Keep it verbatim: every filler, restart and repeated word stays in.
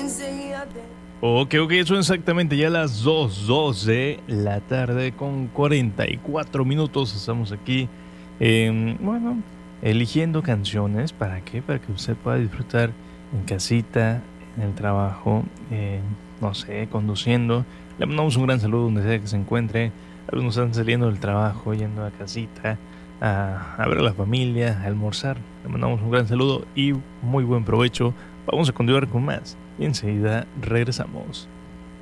Ok, ok, son exactamente ya las dos doce de la tarde con cuarenta y cuatro minutos. Estamos aquí, em, bueno, eligiendo canciones. ¿Para qué? Para que usted pueda disfrutar en casita, en el trabajo, eh, no sé, conduciendo. Le mandamos un gran saludo donde sea que se encuentre. Algunos están saliendo del trabajo, yendo a casita, a, a ver a la familia, a almorzar. Le mandamos un gran saludo y muy buen provecho. Vamos a continuar con más y enseguida regresamos.